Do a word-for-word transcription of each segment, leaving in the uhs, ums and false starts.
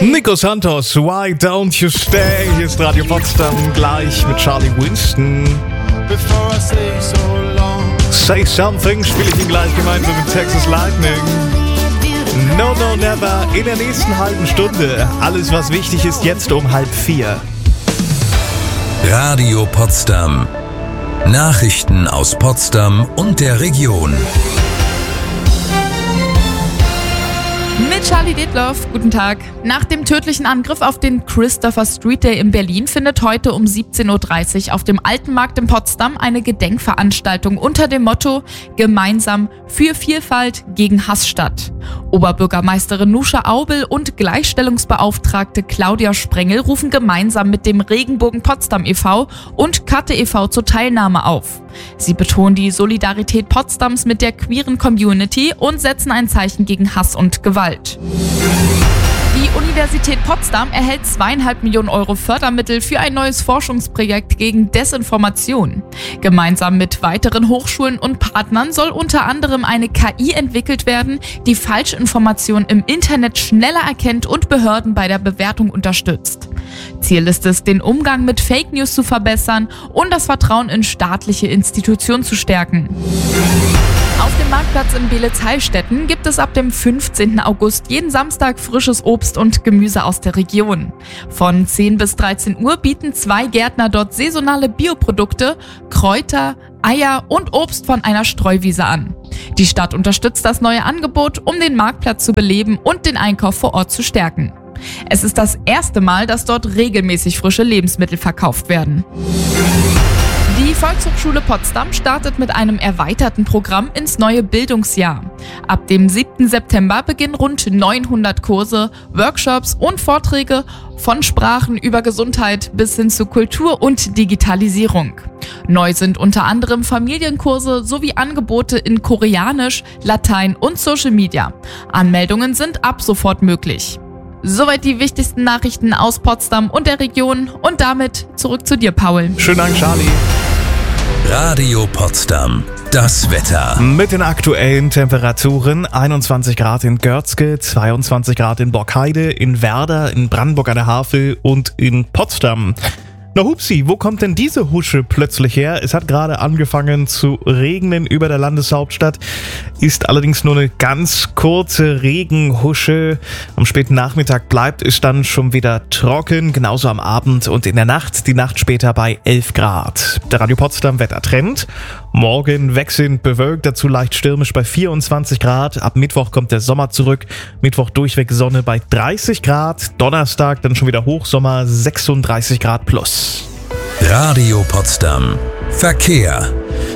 Nico Santos, Why Don't You Stay? Hier ist Radio Potsdam, gleich mit Charlie Winston. Say Something spiele ich ihn gleich gemeinsam mit Texas Lightning. No, no, never. In der nächsten halben Stunde. Alles, was wichtig ist, jetzt um halb vier. Radio Potsdam. Nachrichten aus Potsdam und der Region. Mit Charlie Detloff, guten Tag. Nach dem tödlichen Angriff auf den Christopher Street Day in Berlin findet heute um siebzehn Uhr dreißig auf dem Alten Markt in Potsdam eine Gedenkveranstaltung unter dem Motto Gemeinsam für Vielfalt gegen Hass statt. Oberbürgermeisterin Nusha Aubel und Gleichstellungsbeauftragte Claudia Sprengel rufen gemeinsam mit dem Regenbogen Potsdam e V und Katte e V zur Teilnahme auf. Sie betonen die Solidarität Potsdams mit der queeren Community und setzen ein Zeichen gegen Hass und Gewalt. Die Universität Potsdam erhält zweieinhalb Millionen Euro Fördermittel für ein neues Forschungsprojekt gegen Desinformation. Gemeinsam mit weiteren Hochschulen und Partnern soll unter anderem eine K I entwickelt werden, die Falschinformationen im Internet schneller erkennt und Behörden bei der Bewertung unterstützt. Ziel ist es, den Umgang mit Fake News zu verbessern und das Vertrauen in staatliche Institutionen zu stärken. Auf dem Marktplatz in Beelitz-Heilstätten gibt es ab dem fünfzehnten August jeden Samstag frisches Obst und Gemüse aus der Region. Von zehn bis dreizehn Uhr bieten zwei Gärtner dort saisonale Bioprodukte, Kräuter, Eier und Obst von einer Streuwiese an. Die Stadt unterstützt das neue Angebot, um den Marktplatz zu beleben und den Einkauf vor Ort zu stärken. Es ist das erste Mal, dass dort regelmäßig frische Lebensmittel verkauft werden. Die Volkshochschule Potsdam startet mit einem erweiterten Programm ins neue Bildungsjahr. Ab dem siebten September beginnen rund neunhundert Kurse, Workshops und Vorträge von Sprachen über Gesundheit bis hin zu Kultur und Digitalisierung. Neu sind unter anderem Familienkurse sowie Angebote in Koreanisch, Latein und Social Media. Anmeldungen sind ab sofort möglich. Soweit die wichtigsten Nachrichten aus Potsdam und der Region und damit zurück zu dir, Paul. Schönen Dank, Charlie. Radio Potsdam. Das Wetter. Mit den aktuellen Temperaturen: einundzwanzig Grad in Görzge, zweiundzwanzig Grad in Borkheide, in Werder, in Brandenburg an der Havel und in Potsdam. Na hupsi, wo kommt denn diese Husche plötzlich her? Es hat gerade angefangen zu regnen über der Landeshauptstadt, ist allerdings nur eine ganz kurze Regenhusche. Am späten Nachmittag bleibt es dann schon wieder trocken, genauso am Abend und in der Nacht, die Nacht später bei elf Grad. Der Radio Potsdam Wettertrend: morgen wechselnd bewölkt, dazu leicht stürmisch bei vierundzwanzig Grad. Ab Mittwoch kommt der Sommer zurück, Mittwoch durchweg Sonne bei dreißig Grad. Donnerstag dann schon wieder Hochsommer, sechsunddreißig Grad plus. Radio Potsdam. Verkehr.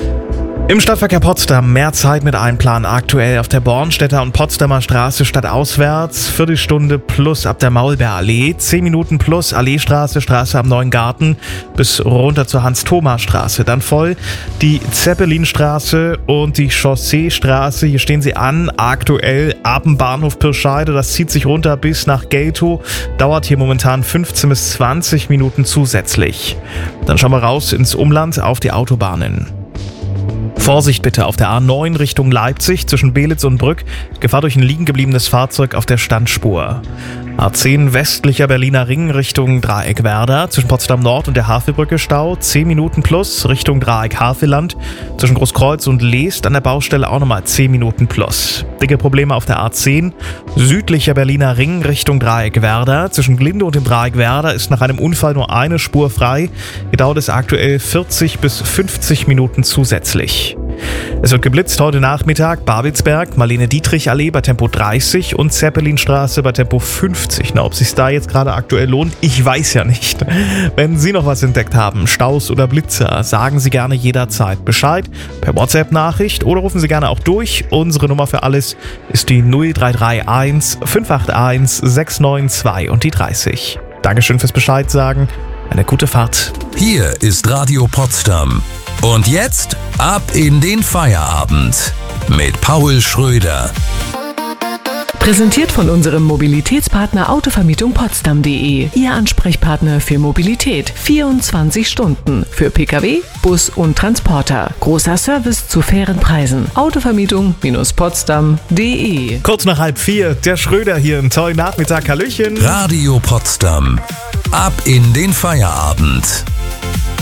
Im Stadtverkehr Potsdam mehr Zeit mit Einplan aktuell auf der Bornstädter und Potsdamer Straße stadtauswärts, Viertelstunde plus ab der Maulbeerallee, zehn Minuten plus Alleestraße, Straße am Neuen Garten bis runter zur Hans-Thoma-Straße. Dann voll die Zeppelinstraße und die Chausseestraße, hier stehen sie an, aktuell ab dem Bahnhof Pirscheide, das zieht sich runter bis nach Geltow, dauert hier momentan fünfzehn bis zwanzig Minuten zusätzlich. Dann schauen wir raus ins Umland auf die Autobahnen. Vorsicht bitte auf der A neun Richtung Leipzig zwischen Beelitz und Brück. Gefahr durch ein liegen gebliebenes Fahrzeug auf der Standspur. A zehn westlicher Berliner Ring Richtung Dreieck Werder. Zwischen Potsdam Nord und der Havelbrücke Stau. zehn Minuten plus Richtung Dreieck Havelland. Zwischen Großkreuz und Leest an der Baustelle auch nochmal zehn Minuten plus. Dicke Probleme auf der A zehn. Südlicher Berliner Ring Richtung Dreieck Werder. Zwischen Glinde und dem Dreieck Werder ist nach einem Unfall nur eine Spur frei. Hier dauert es aktuell vierzig bis fünfzig Minuten zusätzlich. Es wird geblitzt heute Nachmittag, Babelsberg, Marlene-Dietrich-Allee bei Tempo dreißig und Zeppelinstraße bei Tempo fünfzig. Na, ob es sich da jetzt gerade aktuell lohnt, ich weiß ja nicht. Wenn Sie noch was entdeckt haben, Staus oder Blitzer, sagen Sie gerne jederzeit Bescheid per WhatsApp-Nachricht oder rufen Sie gerne auch durch. Unsere Nummer für alles ist die null drei drei eins fünf acht eins sechs neun zwei und die dreißig. Dankeschön fürs Bescheid sagen. Eine gute Fahrt. Hier ist Radio Potsdam. Und jetzt ab in den Feierabend mit Paul Schröder. Präsentiert von unserem Mobilitätspartner Autovermietung Potsdam punkt de. Ihr Ansprechpartner für Mobilität. vierundzwanzig Stunden. Für Pkw, Bus und Transporter. Großer Service zu fairen Preisen. Autovermietung Potsdam punkt de. Kurz nach halb vier, der Schröder hier. Einen tollen Nachmittag. Hallöchen. Radio Potsdam. Ab in den Feierabend.